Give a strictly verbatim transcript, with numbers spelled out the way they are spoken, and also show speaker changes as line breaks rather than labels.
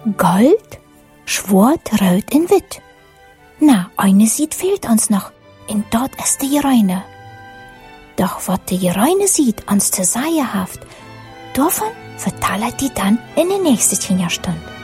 Gold, schwarz, rot und wit. Na, eine Sied fehlt uns noch, und dort ist die Reine. Doch was die Reine sieht, uns zu sagen haft, davon verteilt die dann in der nächsten Stunde.